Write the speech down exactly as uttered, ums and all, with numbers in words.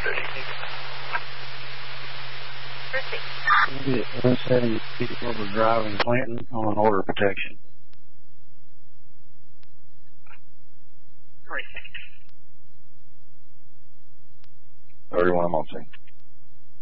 one seventy Silver Drive in Clinton on an order of protection. thirty-one, I'm on scene.